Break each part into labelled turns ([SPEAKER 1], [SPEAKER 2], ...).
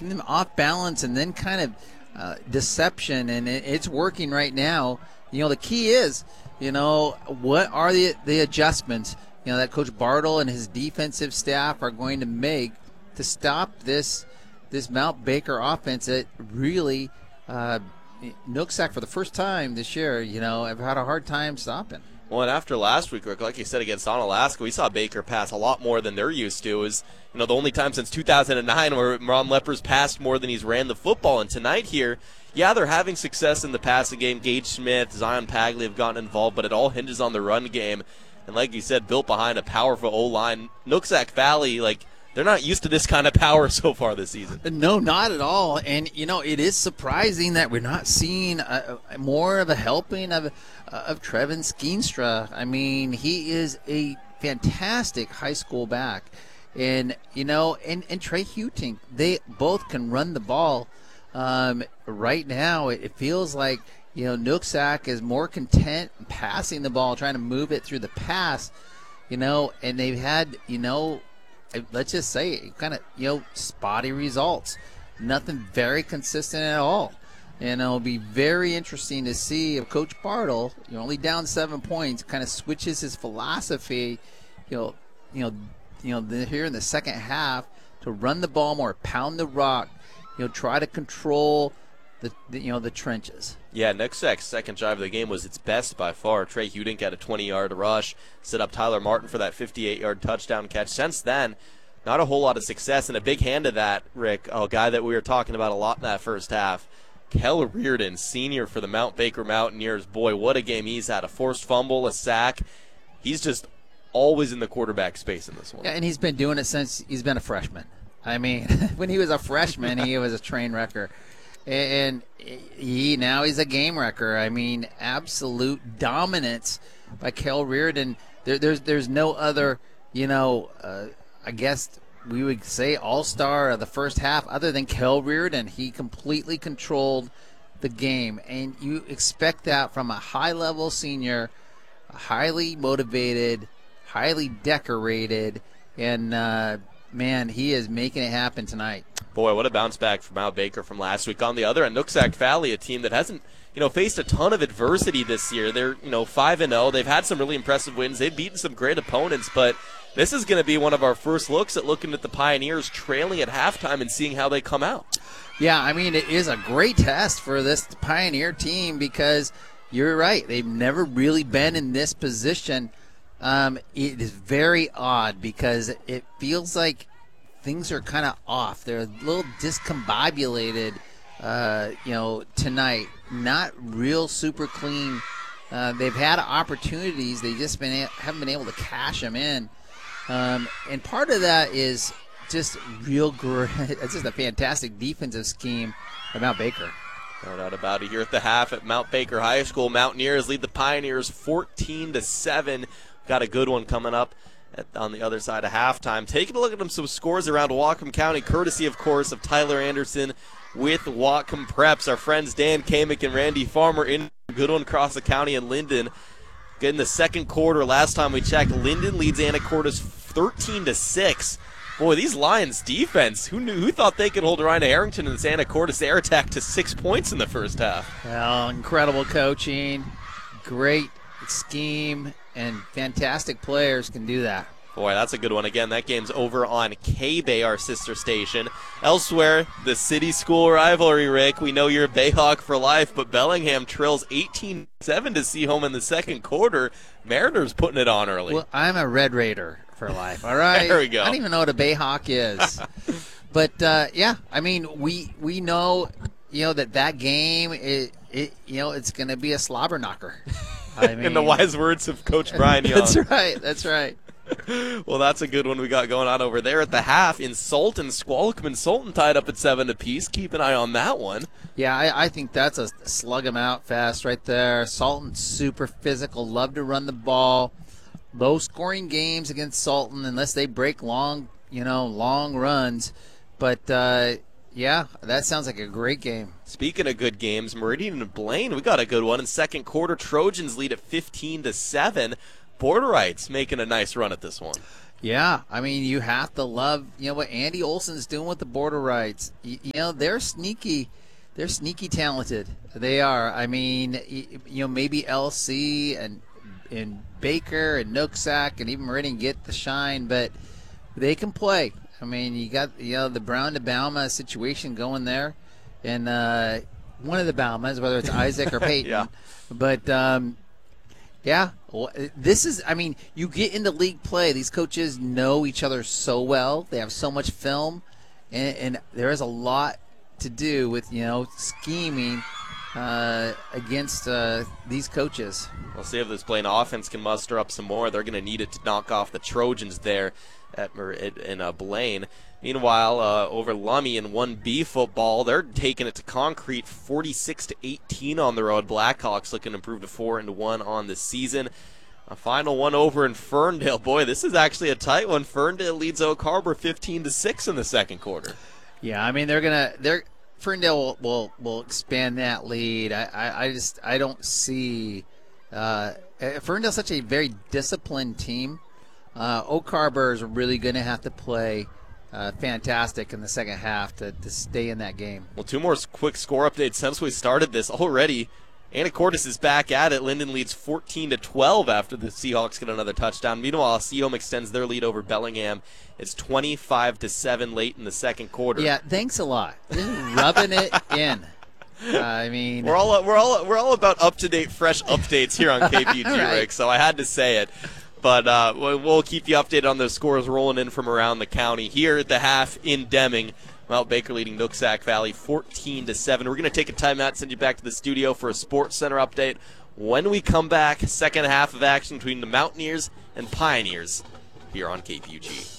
[SPEAKER 1] keeping them off balance and then kind of deception, and it's working right now. The key is, what are the adjustments, that Coach Bartle and his defensive staff are going to make to stop this Mount Baker offense that really Nooksack for the first time this year, have had a hard time stopping.
[SPEAKER 2] Well, and after last week, Rick, like you said, against Onalaska, we saw Baker pass a lot more than they're used to. It was, the only time since 2009 where Ron Lepers passed more than he's ran the football. And tonight here, yeah, they're having success in the passing game. Gage Smith, Zion Pagley have gotten involved, but it all hinges on the run game. And like you said, built behind a powerful O-line. Nooksack Valley, they're not used to this kind of power so far this season.
[SPEAKER 1] No, not at all. And, it is surprising that we're not seeing more of a helping of Trevin Skeenstra. I mean, he is a fantastic high school back. And, and Trey Hutink, they both can run the ball. Right now, it feels like, Nooksack is more content passing the ball, trying to move it through the pass, and they've had, let's just say, kind of, spotty results. Nothing very consistent at all. And it'll be very interesting to see if Coach Bartle, only down 7 points, kind of switches his philosophy, here in the second half to run the ball more, pound the rock, try to control the trenches.
[SPEAKER 2] Yeah, Nooksack's second drive of the game was its best by far. Trey Hudink had a 20-yard rush, set up Tyler Martin for that 58-yard touchdown catch. Since then, not a whole lot of success, and a big hand to that, Rick, a guy that we were talking about a lot in that first half, Kel Reardon, senior for the Mount Baker Mountaineers. Boy, what a game he's had. A forced fumble, a sack. He's just always in the quarterback space in this one.
[SPEAKER 1] Yeah, and he's been doing it since he's been a freshman. I mean, when he was a freshman, he was a train wrecker. And he's a game wrecker. I mean, absolute dominance by Kel Reardon. There's no other, I guess we would say all-star of the first half other than Kel Reardon. He completely controlled the game. And you expect that from a high-level senior, highly motivated, highly decorated, and, man, he is making it happen tonight.
[SPEAKER 2] Boy, what a bounce back from Mount Baker from last week. On the other end, Nooksack Valley, a team that hasn't, faced a ton of adversity this year. They're, 5-0. They've had some really impressive wins. They've beaten some great opponents, but this is going to be one of our first looks at looking at the Pioneers trailing at halftime and seeing how they come out.
[SPEAKER 1] Yeah, I mean, it is a great test for this Pioneer team because you're right. They've never really been in this position. It is very odd because it feels like things are kind of off. They're a little discombobulated, tonight. Not real super clean. They've had opportunities. They just haven't been able to cash them in. And part of that is just real great. It's just a fantastic defensive scheme by Mount Baker.
[SPEAKER 2] No doubt about it. Here at the half at Mount Baker High School, Mountaineers lead the Pioneers 14-7. Got a good one coming up on the other side of halftime. Taking a look at some scores around Whatcom County, courtesy, of course, of Tyler Anderson with Whatcom Preps. Our friends Dan Kamick and Randy Farmer in a good one across the county in Linden. In the second quarter, last time we checked, Linden leads Anacortes 13-6. Boy, these Lions defense, who thought they could hold Ryan Harrington and this Anacortes air attack to 6 points in the first half?
[SPEAKER 1] Well, incredible coaching, great scheme, and fantastic players can do that.
[SPEAKER 2] Boy, that's a good one. Again, that game's over on K-Bay, our sister station. Elsewhere, the city school rivalry, Rick. We know you're a Bayhawk for life, but Bellingham trails 18-7 to see home in the second quarter. Mariners putting it on early.
[SPEAKER 1] Well, I'm a Red Raider for life, all right?
[SPEAKER 2] There we go.
[SPEAKER 1] I don't even know what a Bayhawk is. But, yeah, I mean, we know, that game, it's going to be a slobber knocker. I mean,
[SPEAKER 2] in the wise words of Coach Brian Young.
[SPEAKER 1] That's right.
[SPEAKER 2] Well, that's a good one we got going on over there at the half. In Sultan, Squalicum and Sultan tied up at 7 apiece. Keep an eye on that one.
[SPEAKER 1] Yeah, I think that's a slug 'em out fest right there. Sultan super physical, love to run the ball. Low scoring games against Sultan unless they break long runs. But yeah, that sounds like a great game.
[SPEAKER 2] Speaking of good games, Meridian and Blaine, we got a good one in second quarter. Trojans lead at 15-7. Borderites making a nice run at this one.
[SPEAKER 1] Yeah, I mean, you have to love, what Andy Olson's doing with the border rights. They're sneaky. They're sneaky talented. They are. I mean, maybe LC and Baker and Nooksack and even Meridian get the shine, but they can play. I mean, you got, the Brown to Bauma situation going there, and one of the Baumas, whether it's Isaac or Peyton.
[SPEAKER 2] Yeah.
[SPEAKER 1] But, yeah, this is, I mean, you get into league play. These coaches know each other so well. They have so much film, and there is a lot to do with, scheming against these coaches.
[SPEAKER 2] We'll see if this Blaine offense can muster up some more. They're going to need it to knock off the Trojans there in Blaine. Meanwhile, over Lummi in 1B football, they're taking it to concrete, 46-18 on the road. Blackhawks looking to improve to 4-1 on the season. A final one over in Ferndale. Boy, this is actually a tight one. Ferndale leads Oak Harbor 15-6 in the second quarter.
[SPEAKER 1] Yeah, I mean Ferndale will expand that lead. I don't see Ferndale's such a very disciplined team. Oak Harbor is really going to have to play fantastic in the second half to stay in that game.
[SPEAKER 2] Well, two more quick score updates since we started this already. Anacortes is back at it. Linden leads 14-12 after the Seahawks get another touchdown. Meanwhile, Seahome extends their lead over Bellingham. It's 25-7 late in the second quarter.
[SPEAKER 1] Yeah, thanks a lot. Just rubbing it in. I mean,
[SPEAKER 2] we're all about up-to-date, fresh updates here on KPG,
[SPEAKER 1] right.
[SPEAKER 2] Rick. So I had to say it. But we'll keep you updated on those scores rolling in from around the county. Here at the half in Deming, Mount Baker leading Nooksack Valley 14-7. We're going to take a timeout, send you back to the studio for a Sports Center update. When we come back, second half of action between the Mountaineers and Pioneers here on KPUG.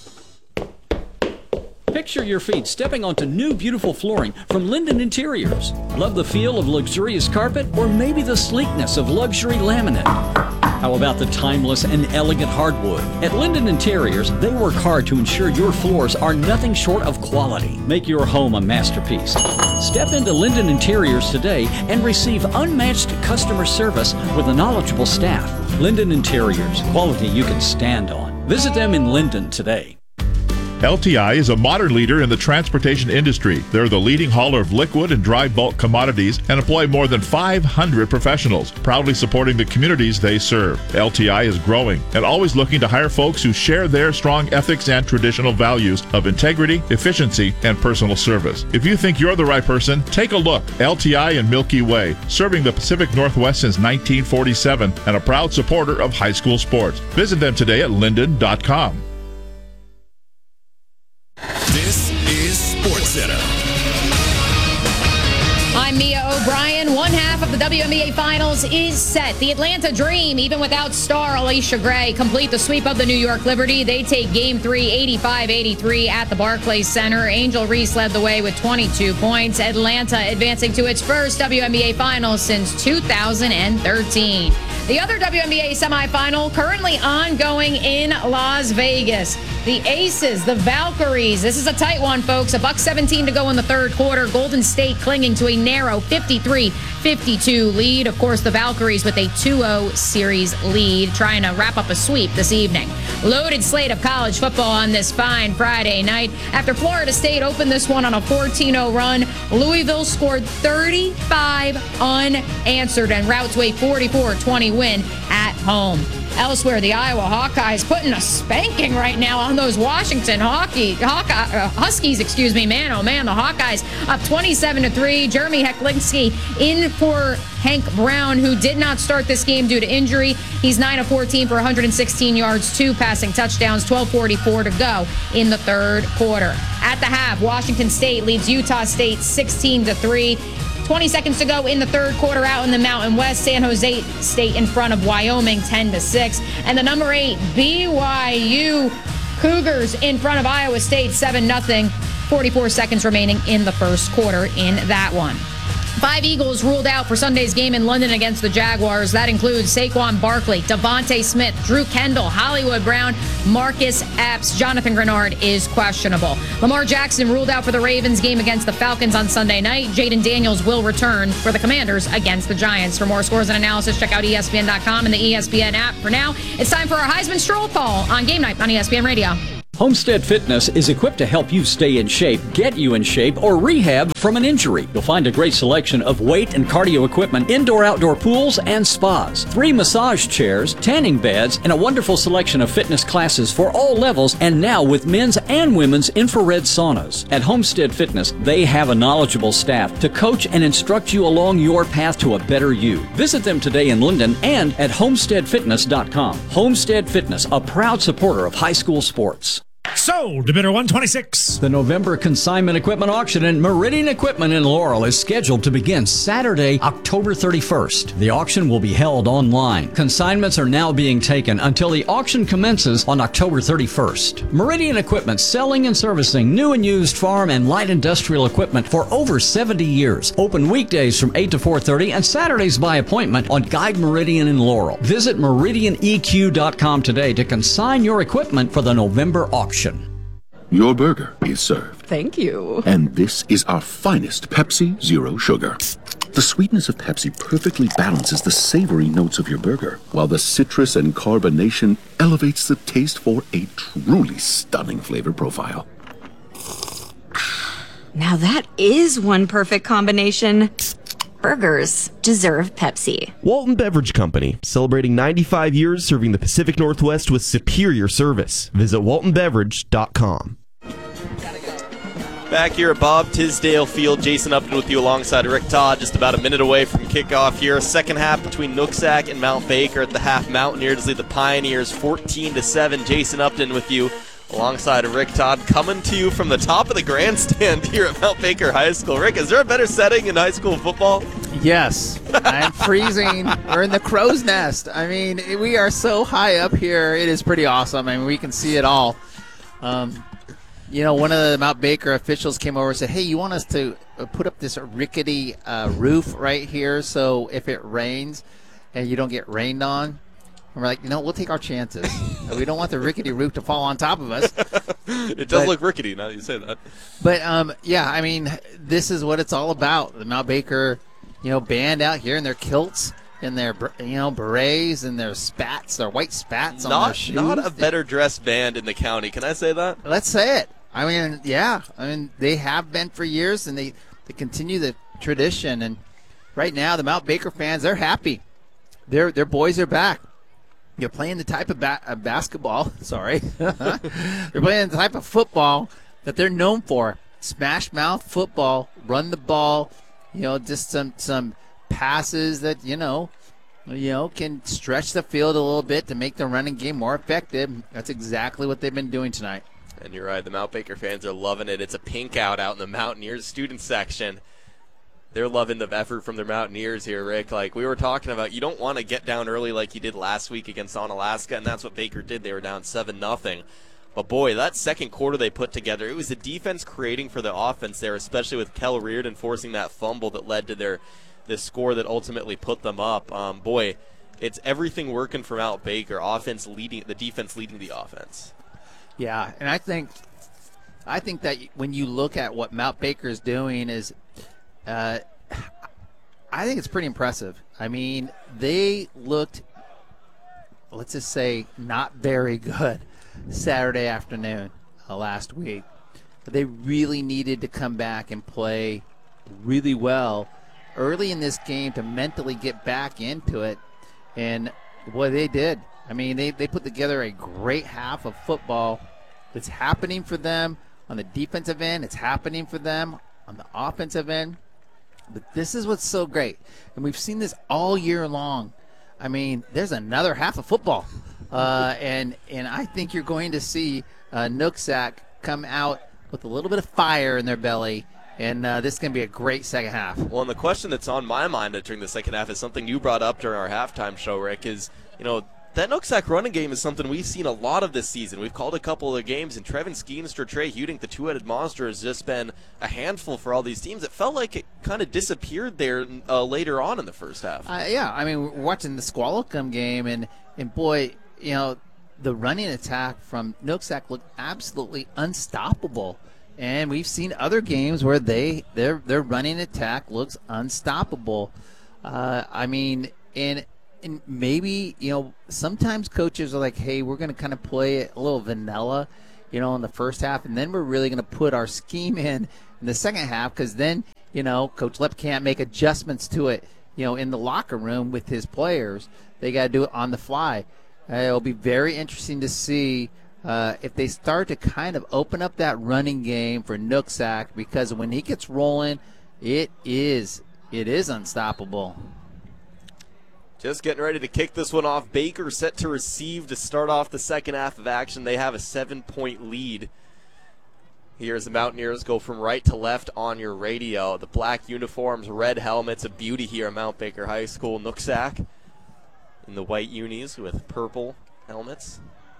[SPEAKER 3] Picture your feet stepping onto new beautiful flooring from Linden Interiors. Love the feel of luxurious carpet or maybe the sleekness of luxury laminate? How about the timeless and elegant hardwood? At Linden Interiors, they work hard to ensure your floors are nothing short of quality. Make your home a masterpiece. Step into Linden Interiors today and receive unmatched customer service with a knowledgeable staff. Linden Interiors, quality you can stand on. Visit them in Linden today.
[SPEAKER 4] LTI is a modern leader in the transportation industry. They're the leading hauler of liquid and dry bulk commodities and employ more than 500 professionals, proudly supporting the communities they serve. LTI is growing and always looking to hire folks who share their strong ethics and traditional values of integrity, efficiency, and personal service. If you think you're the right person, take a look. LTI and Milky Way, serving the Pacific Northwest since 1947 and a proud supporter of high school sports. Visit them today at linden.com.
[SPEAKER 5] This is SportsCenter.
[SPEAKER 6] I'm Mia O'Brien. One half of the WNBA Finals is set. The Atlanta Dream, even without star Alicia Gray, complete the sweep of the New York Liberty. They take Game 3, 85-83 at the Barclays Center. Angel Reese led the way with 22 points. Atlanta advancing to its first WNBA Finals since 2013. The other WNBA semifinal currently ongoing in Las Vegas. The Aces, the Valkyries. This is a tight one, folks. $1:17 to go in the third quarter. Golden State clinging to a narrow 53-52 lead. Of course, the Valkyries with a 2-0 series lead, trying to wrap up a sweep this evening. Loaded slate of college football on this fine Friday night. After Florida State opened this one on a 14-0 run, Louisville scored 35 unanswered and route to a 44-20 win at home. Elsewhere, the Iowa Hawkeyes putting a spanking right now on those Washington Huskies. Man, oh man, the Hawkeyes up 27-3. Jeremy Heklinski in for Hank Brown, who did not start this game due to injury. He's 9 of 14 for 116 yards, 2 passing touchdowns, 12:44 to go in the third quarter. At the half, Washington State leads Utah State 16-3. 20 seconds to go in the third quarter out in the Mountain West. San Jose State in front of Wyoming 10-6. And the number 8 BYU Cougars in front of Iowa State 7-0. 44 seconds remaining in the first quarter in that one. 5 Eagles ruled out for Sunday's game in London against the Jaguars. That includes Saquon Barkley, Devontae Smith, Drew Kendall, Hollywood Brown, Marcus Epps. Jonathan Grenard is questionable. Lamar Jackson ruled out for the Ravens game against the Falcons on Sunday night. Jaden Daniels will return for the Commanders against the Giants. For more scores and analysis, check out ESPN.com and the ESPN app. For now, it's time for our Heisman Stroll Call on Game Night on ESPN Radio.
[SPEAKER 3] Homestead Fitness is equipped to help you stay in shape, get you in shape, or rehab from an injury. You'll find a great selection of weight and cardio equipment, indoor-outdoor pools, and spas. 3 massage chairs, tanning beds, and a wonderful selection of fitness classes for all levels, and now with men's and women's infrared saunas. At Homestead Fitness, they have a knowledgeable staff to coach and instruct you along your path to a better you. Visit them today in Linden and at homesteadfitness.com. Homestead Fitness, a proud supporter of high school sports.
[SPEAKER 7] Sold to bidder 126.
[SPEAKER 3] The November Consignment Equipment Auction in Meridian Equipment in Laurel is scheduled to begin Saturday, October 31st. The auction will be held online. Consignments are now being taken until the auction commences on October 31st. Meridian Equipment, selling and servicing new and used farm and light industrial equipment for over 70 years. Open weekdays from 8 to 4:30 and Saturdays by appointment on Guide Meridian in Laurel. Visit meridianeq.com today to consign your equipment for the November auction.
[SPEAKER 8] Your burger is served.
[SPEAKER 9] Thank you.
[SPEAKER 8] And this is our finest Pepsi Zero Sugar. The sweetness of Pepsi perfectly balances the savory notes of your burger, while the citrus and carbonation elevates the taste for a truly stunning flavor profile.
[SPEAKER 9] Now that is one perfect combination. Burgers deserve Pepsi.
[SPEAKER 10] Walton Beverage Company, celebrating 95 years serving the Pacific Northwest with superior service. Visit waltonbeverage.com.
[SPEAKER 2] Back here at Bob Tisdale Field, Jason Upton with you alongside Rick Todd, just about a minute away from kickoff here. Second half between Nooksack and Mount Baker. At the half, Mountaineers lead the Pioneers 14-7. Jason Upton with you alongside Rick Todd, coming to you from the top of the grandstand here at Mount Baker High School. Rick, is there a better setting in high school football?
[SPEAKER 1] Yes. I'm freezing. We're in the crow's nest. I mean, we are so high up here. It is pretty awesome. I mean, we can see it all. You know, one of the Mount Baker officials came over and said, hey, you want us to put up this rickety roof right here so if it rains and you don't get rained on? And we're like, we'll take our chances. We don't want the rickety roof to fall on top of us.
[SPEAKER 2] It does look rickety now that you say that.
[SPEAKER 1] But, yeah, I mean, this is what it's all about. The Mount Baker, band out here in their kilts and their, berets and their spats, their white spats on their shoes.
[SPEAKER 2] Not a better dressed band in the county. Can I say that?
[SPEAKER 1] Let's say it. I mean, yeah. I mean, they have been for years, and they continue the tradition. And right now, the Mount Baker fans, they're happy. Their boys are back. You're playing the type of basketball. Sorry. They're playing the type of football that they're known for. Smash mouth football, run the ball, just some passes that, can stretch the field a little bit to make the running game more effective. That's exactly what they've been doing tonight.
[SPEAKER 2] And you're right, the Mount Baker fans are loving it. It's a pink out in the Mountaineers student section. They're loving the effort from their Mountaineers here, Rick. Like we were talking about, you don't want to get down early like you did last week against Onalaska, and that's what Baker did. They were down 7-0. But, boy, that second quarter they put together, it was the defense creating for the offense there, especially with Kel Reardon forcing that fumble that led to the score that ultimately put them up. Boy, it's everything working for Mount Baker, offense leading, the defense leading the offense.
[SPEAKER 1] Yeah, and I think that when you look at what Mount Baker is doing is I think it's pretty impressive. I mean, they looked, let's just say, not very good Saturday afternoon last week. But they really needed to come back and play really well early in this game to mentally get back into it. And, boy, they did. I mean, they put together a great half of football. It's happening for them on the defensive end. It's happening for them on the offensive end. But this is what's so great. And we've seen this all year long. I mean, there's another half of football. And I think you're going to see Nooksack come out with a little bit of fire in their belly. And this is going to be a great second half.
[SPEAKER 2] Well, and the question that's on my mind during the second half is something you brought up during our halftime show, Rick, is, that Nooksack running game is something we've seen a lot of this season. We've called a couple of games, and Trevin Skeenstra, Trey Hudink, the two-headed monster, has just been a handful for all these teams. It felt like it kind of disappeared there later on in the first half.
[SPEAKER 1] Yeah, I mean, we're watching the Squalicum game, and boy, you know, the running attack from Nooksack looked absolutely unstoppable. And we've seen other games where their running attack looks unstoppable. I mean, and maybe, you know, sometimes coaches are like, hey, we're going to kind of play it a little vanilla, you know, in the first half, and then we're really going to put our scheme in the second half, because then, you know, Coach Lepp can't make adjustments to it, you know, in the locker room with his players. They got to do it on the fly. It'll be very interesting to see if they start to kind of open up that running game for Nooksack, because when he gets rolling, it is unstoppable.
[SPEAKER 2] Just getting ready to kick this one off. Baker set to receive to start off the second half of action. They have a 7-point lead. Here's the Mountaineers go from right to left on your radio. The black uniforms, red helmets, a beauty here at Mount Baker High School. Nooksack in the white unis with purple helmets.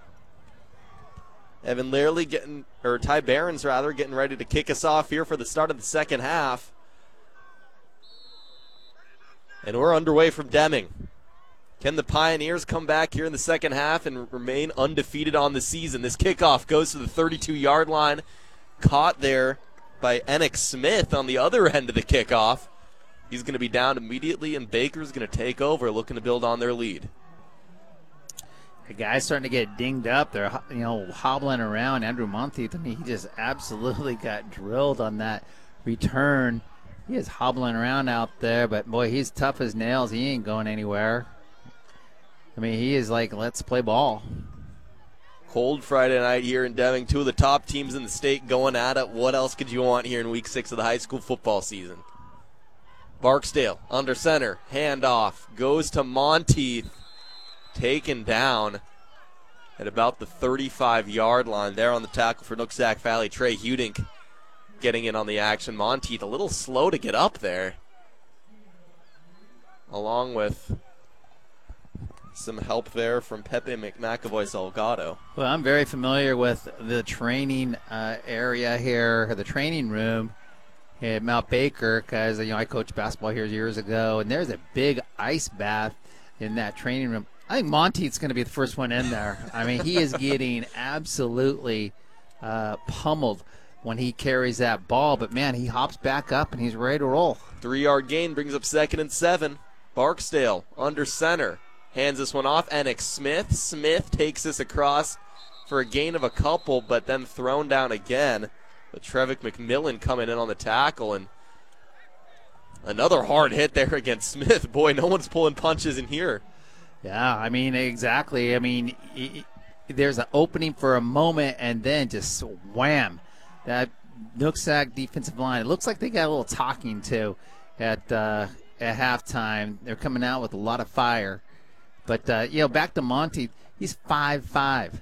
[SPEAKER 2] Evan Learley Ty Barons getting ready to kick us off here for the start of the second half. And we're underway from Deming. Can the Pioneers come back here in the second half and remain undefeated on the season? This kickoff goes to the 32-yard line. Caught there by Enoch Smith on the other end of the kickoff. He's going to be down immediately, and Baker's going to take over, looking to build on their lead.
[SPEAKER 1] The guy's starting to get dinged up. They're, you know, hobbling around. Andrew Monteith, I mean, he just absolutely got drilled on that return. He is hobbling around out there, but, boy, he's tough as nails. He ain't going anywhere. I mean, he is like, let's play ball.
[SPEAKER 2] Cold Friday night here in Deming. Two of the top teams in the state going at it. What else could you want here in Week 6 of the high school football season? Barksdale under center. Handoff. Goes to Monteith. Taken down at about the 35-yard line there on the tackle for Nooksack Valley. Trey Hudink getting in on the action. Monteith a little slow to get up there, along with some help there from Pepe McMcAvoy Salgado.
[SPEAKER 1] Well, I'm very familiar with the training area here, the training room at Mount Baker, because, you know, I coached basketball here years ago, and there's a big ice bath in that training room. I think Monteith's going to be the first one in there. I mean, he is getting absolutely pummeled when he carries that ball. But, man, he hops back up and he's ready to roll.
[SPEAKER 2] 3-yard gain brings up 2nd and 7. Barksdale under center. Hands this one off. Enoch Smith. Smith takes this across for a gain of a couple, but then thrown down again. But Trevick McMillan coming in on the tackle, and another hard hit there against Smith. Boy, no one's pulling punches in here.
[SPEAKER 1] Yeah, I mean, exactly. I mean, there's an opening for a moment, and then just wham. That Nooksack defensive line, it looks like they got a little talking to at halftime. They're coming out with a lot of fire. But, you know, back to Monteith, he's 5'5",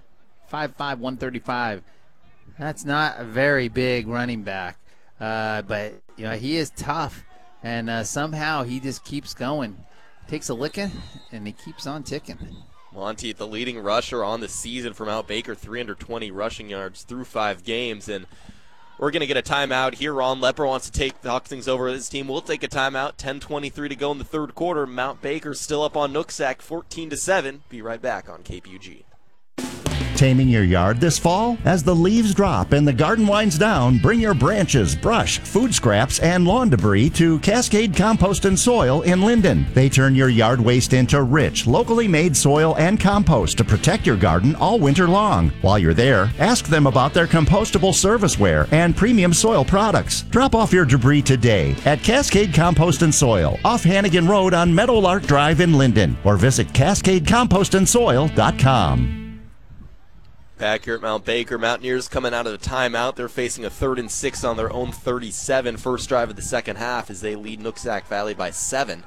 [SPEAKER 1] 135. That's not a very big running back. But, you know, he is tough, and somehow he just keeps going. Takes a licking, and he keeps on ticking.
[SPEAKER 2] Monteith, the leading rusher on the season for Mount Baker, 320 rushing yards through 5 games. And we're going to get a timeout here. Ron Lepper wants to talk things over with his team. We'll take a timeout. 10:23 to go in the third quarter. Mount Baker still up on Nooksack, 14-7. Be right back on KPUG.
[SPEAKER 11] Taming your yard this fall? As the leaves drop and the garden winds down, bring your branches, brush, food scraps, and lawn debris to Cascade Compost and Soil in Linden. They turn your yard waste into rich, locally made soil and compost to protect your garden all winter long. While you're there, ask them about their compostable serviceware and premium soil products. Drop off your debris today at Cascade Compost and Soil, off Hannigan Road on Meadowlark Drive in Linden, or visit CascadeCompostandSoil.com.
[SPEAKER 2] Back here at Mount Baker, Mountaineers coming out of the timeout. They're facing a 3rd and 6 on their own 37. First drive of the second half as they lead Nooksack Valley by 7.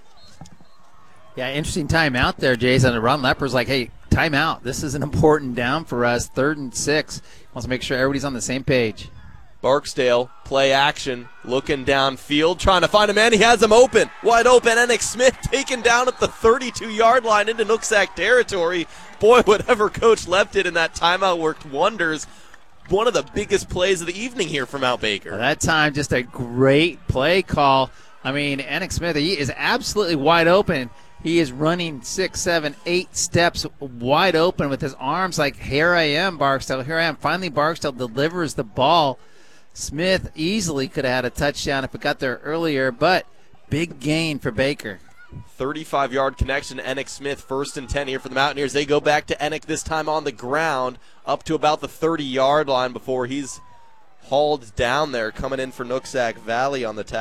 [SPEAKER 1] Yeah, interesting timeout there, Jason. Ron Lepper's like, hey, timeout. This is an important down for us. 3rd and 6. Wants to make sure everybody's on the same page.
[SPEAKER 2] Barksdale, play action, looking downfield, trying to find a man. He has him open, wide open. Enoch Smith taken down at the 32-yard line into Nooksack territory. Boy, whatever coach left it in that timeout worked wonders. One of the biggest plays of the evening here for Mount Baker.
[SPEAKER 1] That time, just a great play call. I mean, Enoch Smith, he is absolutely wide open. He is running 6, 7, 8 steps wide open with his arms like, here I am, Barksdale, here I am. Finally, Barksdale delivers the ball. Smith easily could have had a touchdown if it got there earlier, but big gain for Baker.
[SPEAKER 2] 35-yard connection to Enoch Smith, 1st and 10 here for the Mountaineers. They go back to Enoch, this time on the ground, up to about the 30-yard line before he's hauled down there, coming in for Nooksack Valley on the tackle.